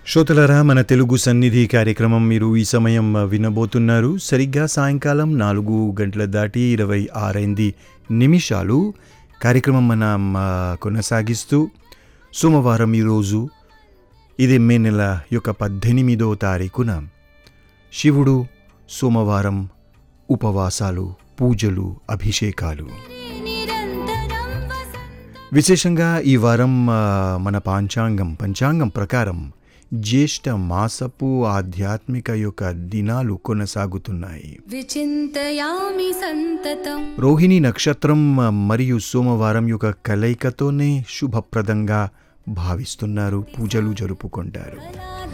శ్రోతలారా మన తెలుగు సన్నిధి కార్యక్రమం మీరు ఈ సమయం వినబోతున్నారు. సరిగ్గా సాయంకాలం 4 గంటల దాటి 26 నిమిషాలు కార్యక్రమం మనం కొనసాగిస్తూ సోమవారం ఈరోజు ఇది మే నెల యొక్క 18వ తారీఖున శివుడు సోమవారం ఉపవాసాలు, పూజలు, అభిషేకాలు. విశేషంగా ఈ వారం మన పంచాంగం ప్రకారం జ్యేష్ఠ మాసపు ఆధ్యాత్మిక యొక్క దినాలు కొనసాగుతున్నాయి. రోహిణి నక్షత్రం మరియు సోమవారం యొక్క కలయికతోనే శుభప్రదంగా భావిస్తున్నారు, పూజలు జరుపుకుంటారు.